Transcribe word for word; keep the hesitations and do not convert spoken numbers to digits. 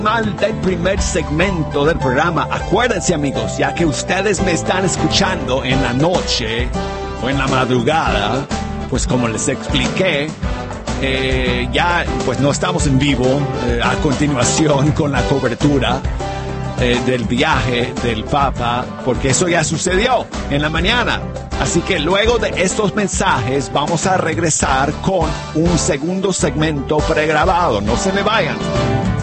Al del primer segmento del programa. Acuérdense, amigos, ya que ustedes me están escuchando en la noche o en la madrugada, pues como les expliqué, eh, ya pues no estamos en vivo eh, a continuación con la cobertura eh, del viaje del Papa, porque eso ya sucedió en la mañana. Así que luego de estos mensajes vamos a regresar con un segundo segmento pregrabado. No se me vayan.